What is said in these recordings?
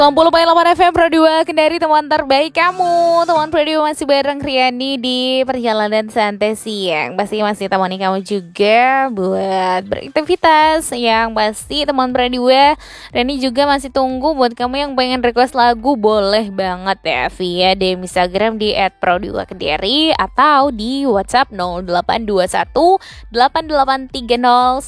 90,8 FM Pro 2 Kendari, teman terbaik kamu. Teman Pro 2 masih bareng Riani di perjalanan santai siang. Pasti masih temani kamu juga buat beraktivitas. Yang pasti teman Pro 2, Riani juga masih tunggu buat kamu yang pengen request lagu. Boleh banget ya via DM Instagram di @pro2kendari atau di WhatsApp 0821 8830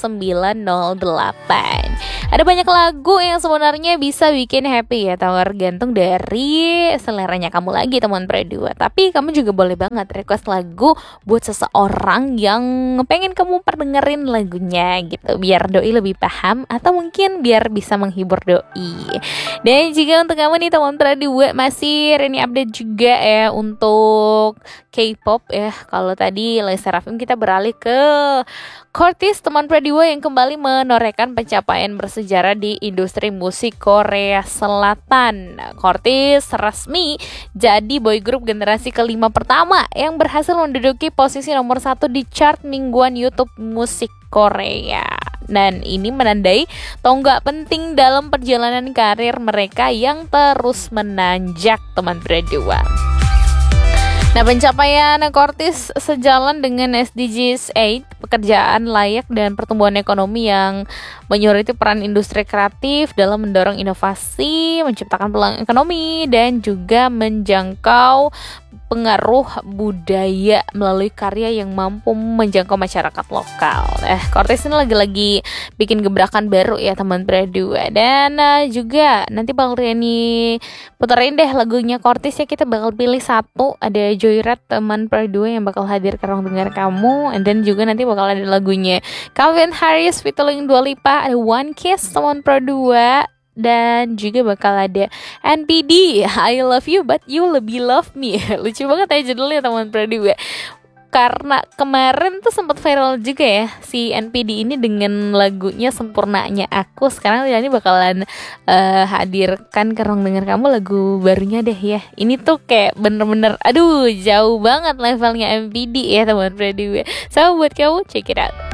908. Ada banyak lagu yang sebenarnya bisa bikin happy ya, tergantung dari seleranya kamu lagi teman Pro 2. Tapi kamu juga boleh banget request lagu buat seseorang yang pengen kamu perdengerin lagunya gitu, biar doi lebih paham atau mungkin biar bisa menghibur doi. Dan jika untuk kamu nih teman Pro 2, masih Reni update juga ya untuk K-pop ya. Kalau tadi Lesa Rafim, kita beralih ke Curtis teman Pro 2 yang kembali menorehkan pencapaian bersejarah di industri musik Korea Selatan. Curtis resmi jadi boy group generasi kelima pertama yang berhasil menduduki posisi nomor 1 di chart mingguan YouTube musik Korea. Dan ini menandai tonggak penting dalam perjalanan karir mereka yang terus menanjak teman Pro 2. Nah, pencapaian Curtis sejalan dengan SDGs 8, pekerjaan layak dan pertumbuhan ekonomi yang menyoroti peran industri kreatif dalam mendorong inovasi, menciptakan peluang ekonomi, dan juga menjangkau pengaruh budaya melalui karya yang mampu menjangkau masyarakat lokal. Curtis ini lagi-lagi bikin gebrakan baru ya teman Pro 2. Dan juga nanti bakal Riani puterin deh lagunya Curtis ya. Kita bakal pilih satu, ada Joyride teman Pro 2 yang bakal hadir ke ruang dengar kamu. Dan juga nanti bakal ada lagunya Calvin Harris featuring Dua Lipa, ada One Kiss teman Pro 2. Dan juga bakal ada NPD, I Love You But You Lebih Love Me. Lucu banget ya judulnya teman Pro 2. Karena kemarin tuh sempat viral juga ya si NPD ini dengan lagunya Sempurnanya Aku. Sekarang ini bakalan hadirkan ke ruang dengar kamu lagu barunya deh ya. Ini tuh kayak bener-bener aduh jauh banget levelnya NPD ya teman Pro 2. So buat kamu check it out.